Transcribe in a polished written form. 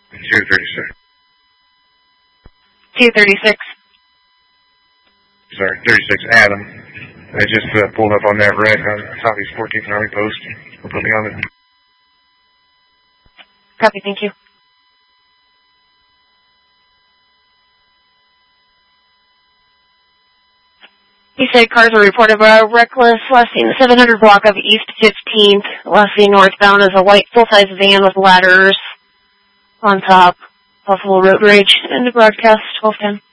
236. 236. Sorry, 36 Adam. I just pulled up on that red on Southeast 14th Army Post. We'll put me on it. Copy, thank you. He said cars are reported by reckless last seen 700 block of East 15th. Last seen northbound is a white full-size van with ladders on top. Possible road rage. End of broadcast, 1210.